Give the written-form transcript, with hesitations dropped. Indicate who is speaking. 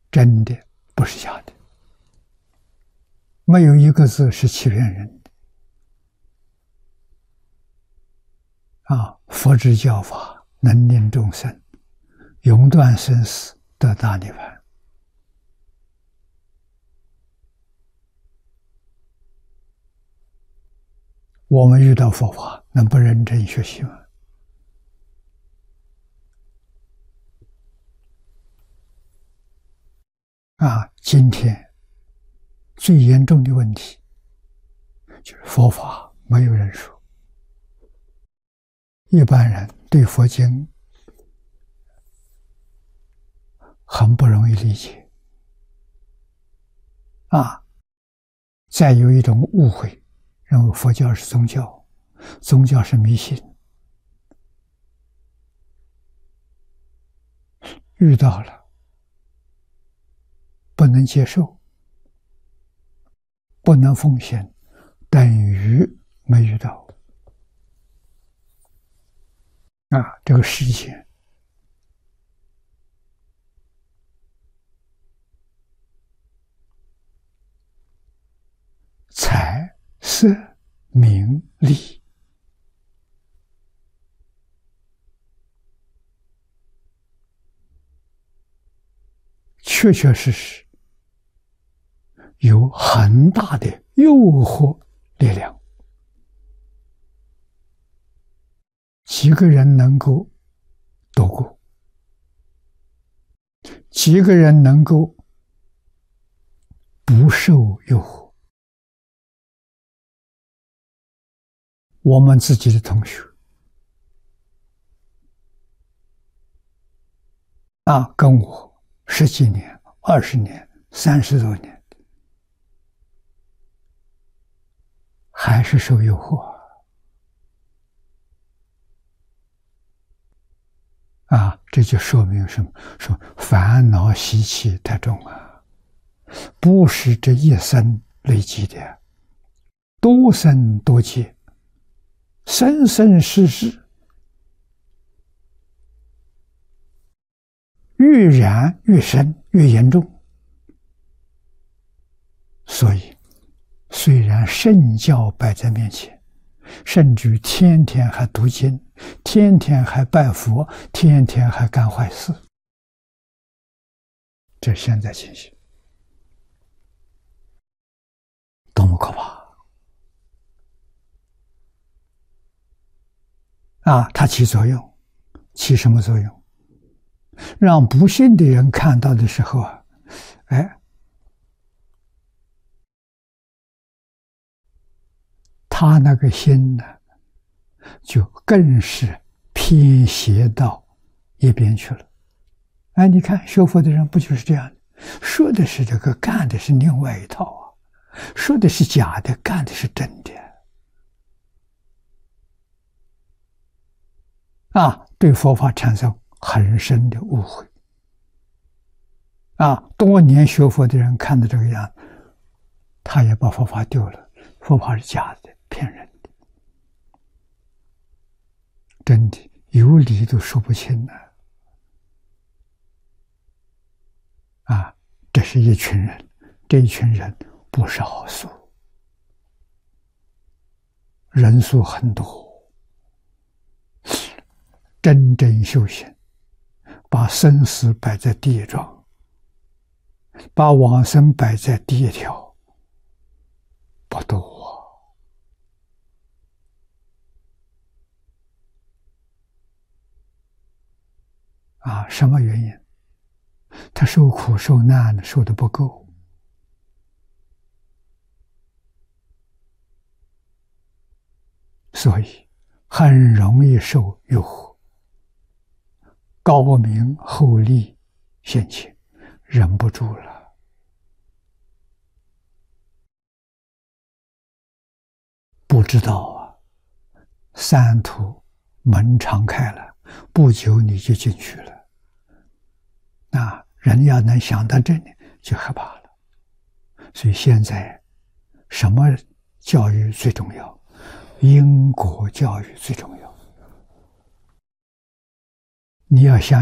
Speaker 1: 真的，不是假的，没有一个字是欺骗人的。佛之教法能令众生永断生死，得大涅槃。我们遇到佛法，能不认真学习吗？今天最严重的问题就是佛法没有人说，一般人对佛经很不容易理解。再有一种误会，认为佛教是宗教，宗教是迷信。遇到了不能接受，不能奉献，等于没遇到。这个世界财色名利，确确实实有很大的诱惑力量。几个人能够躲过？几个人能够不受诱惑？我们自己的同学跟我10几年、20年、30多年，还是受诱惑。这就说明什么？说烦恼习气太重不是这一生累积的，多生多劫，生生世世，越染越深，越严重。所以虽然圣教摆在面前，甚至于天天还读经，天天还拜佛，天天还干坏事，这现在情形多么可怕它起作用，起什么作用？让不信的人看到的时候他那个心呢，就更是偏斜到一边去了。你看学佛的人不就是这样的？说的是这个，干的是另外一套说的是假的，干的是真的对佛法产生很深的误会多年学佛的人看到这个样子，他也把佛法丢了，佛法是假的，骗人的，真的有理都说不清这是一群人，这一群人不少数，人数很多。真正修行，把生死摆在第一桩，把往生摆在第一条，不多什么原因？他受苦受难受得不够，所以很容易受诱惑，高名厚利现前，忍不住了。不知道三途门敞开了，不久你就进去了。人要能想到这里就害怕了。所以现在什么教育最重要？因果教育最重要。你要想